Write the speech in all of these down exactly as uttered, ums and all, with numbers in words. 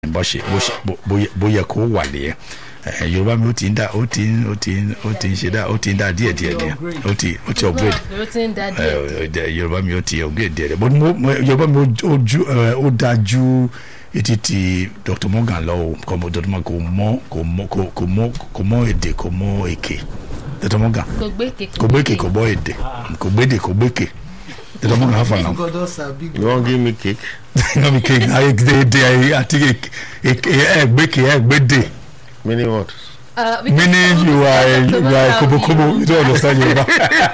Boshi boye boye ko wale Yoruba mi oti nda oti oti oti nshida oti nda die die die oti oti upgrade Yoruba mi oti upgrade die but Yoruba mi oju odaju etiti Doctor Morgan Law comme Doctor Morgan comment comment comment comment aider comment eke Doctor Morgan kobeke kobo ede kobede kobeke Doctor Morgan have now you won't give me cake no me cake I dey I think egg bake egg birthday meaning what Uh, meaning you are you are kobo kobo you don't understand Yoruba.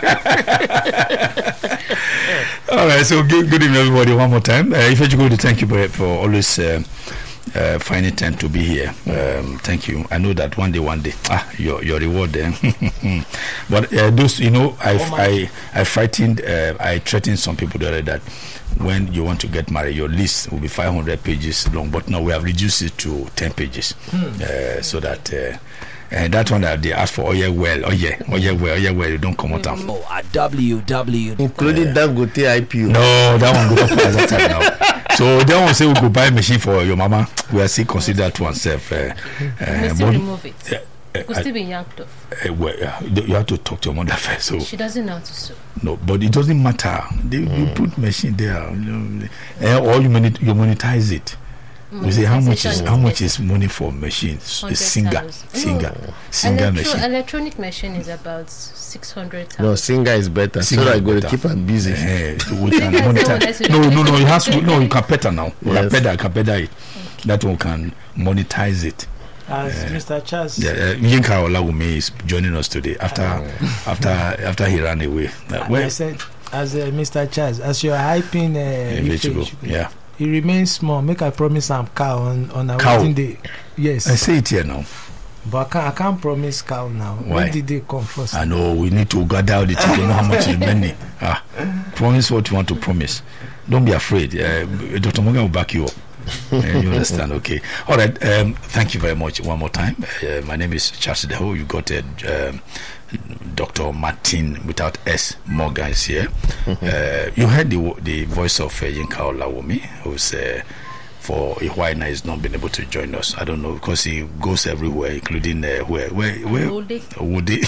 All right, so good, good evening everybody one more time. Uh, if you go to thank you for, for always uh, uh, finding time to be here. Um, thank you. I know that one day, one day, ah, your your reward there. But uh, those, you know, I oh I I frightened, uh, I threatened some people the other that when you want to get married, your list will be five hundred pages long. But now we have reduced it to ten pages, hmm. uh, so that. Uh, And that one that they ask for, oh yeah, well, oh yeah, oh yeah, well, oh yeah, well, you don't come out. Oh, at W W. Including uh, Dangote I P O. No, that one go up as that time now. So they won't say we go buy a machine for your mama. We are still consider that one self. Uh, uh, still remove it. Uh, it could still be yanked off. Uh, well, uh, you have to talk to your mother first. So she doesn't know how to sew. No, but it doesn't matter. They mm. you put machine there, you know, uh, or you monet, you monetize it. We say how much is how much is money for machines? A singer, singer, no. singer Electro- machine. Electronic machine is about six hundred thousand. No, singer is better. Singer so I go to keep her busy. Uh, we can monetize. No, no, no. You have to. No, you can better now. You yes. can better, can better it. Okay. That one can monetize it. As uh, Mister Charles, yeah, uh, Yinka Olawumi is joining us today after uh, after after he ran away. Uh, well, I said, as uh, Mister Charles, as you're hyping, uh, Ife, yeah. He remains small. Make I promise I'm cow on on a wedding day. Yes. I say it here now. But I can't, I can't promise cow now. Why? When did they come first? I know we need to gather the to know how much is money. Ah, promise what you want to promise. Don't be afraid. Uh, Doctor Morgan will back you up. uh, you understand? Okay. All right. Um, thank you very much. One more time. Uh, my name is Charles Deho. You got it. Um, Doctor Martin without S Morgan is here. Mm-hmm. Uh, you heard the the voice of uh, Yinka Olawumi, who's uh, for a while now has not been able to join us. I don't know because he goes everywhere, including uh, where where where Owode.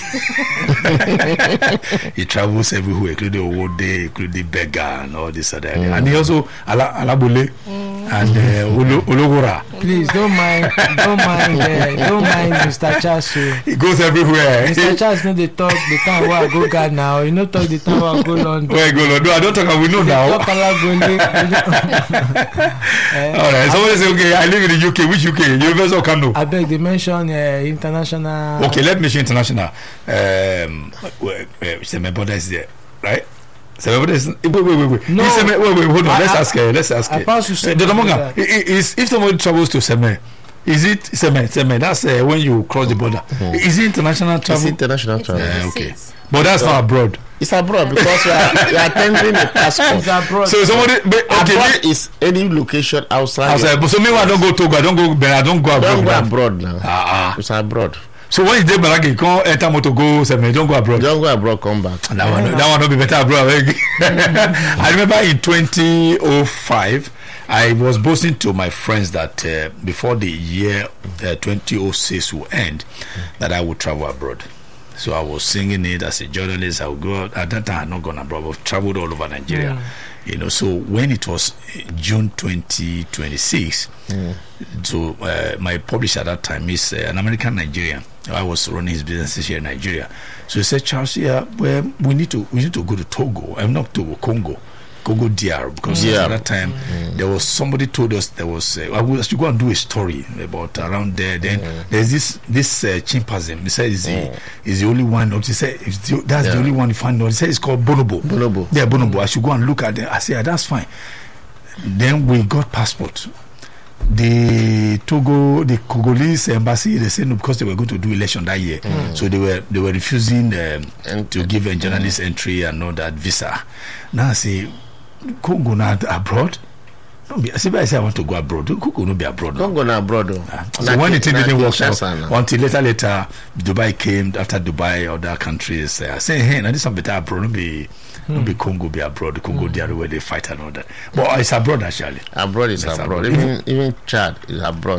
He travels everywhere, including Owode, including Bega and all this other. Mm. And he also Ala, Alabule mm. and uh, Ologora. Please don't mind, don't mind, uh, don't mind, Mister Charles. He goes everywhere. Mister Charles, know the talk the time where I go God now. You know talk the time where I go London. Where I go London? No, I don't talk. We know now. Talk uh, All right, somebody say, okay, I live in the U K. Which U K? University of Kano. I beg, they mention uh, international. Okay, let me mention international. Um, where, where, my brother is there, right? So wait, wait, wait, wait, wait. No. Wait, wait, wait, hold on. I, let's I, ask her. Let's ask her. Uh, is if somebody travels to Seme, is it Seme? Seme, that's uh, when you cross the border. Mm. Is it international travel? It's international travel. Uh, okay, but that's not abroad. It's abroad because you are, you are tendering a passport. It's abroad. So somebody, but, okay, abroad me, is any location outside. Outside. But so me, I don't go Togo. I don't go. I don't go abroad. Don't go abroad now. Ah, it's abroad. So when you dey back, you can't enter motor go. Seme, don't go abroad. Don't go abroad. Come back. That one, that one will be better abroad. I remember in twenty oh five. I was boasting to my friends that uh, before the year uh, twenty oh six will end, mm. that I would travel abroad. So I was singing it as a journalist. I would go out. At that time, I had not gone abroad. I've traveled all over Nigeria. Mm. You know, so when it was June twenty twenty-six, mm. so uh, my publisher at that time is uh, an American Nigerian. I was running his businesses here in Nigeria. So he said, Charles, yeah, well, we need to we need to go to Togo. I'm not Togo, Congo. Congo D R, because yeah. at that time mm. there was somebody told us there was uh, I was to go and do a story about around there. Then mm. there's this this uh, chimpanzee. He said is mm. the is the only one. He said the, that's yeah. the only one he found. He said it's called Bonobo. Bonobo. Yeah, Bonobo. I should go and look at it. I said yeah, that's fine. Then we got passport. The Togo, the Congolese embassy, they said no because they were going to do election that year, mm. so they were they were refusing um, to give a journalist mm. entry and all that visa. Now I say Congo not abroad. No be. See, I say I want to go abroad. Kuku no be abroad. Don't go now abroad. though. So when the thing Na- didn't na work out, Kinshasa now. until later, later, Dubai came. After Dubai, other countries uh, saying, "Hey, now this one better abroad. No be, no be Congo be abroad. The Congo, the other where they fight and all that. But it's abroad actually. Abroad is Yes, abroad. abroad. Even even Chad is abroad.